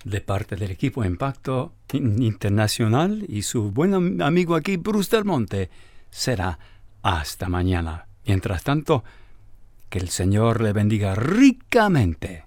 De parte del equipo Impacto Internacional y su buen amigo aquí, Bruce Del Monte, será hasta mañana. Mientras tanto, que el Señor le bendiga ricamente.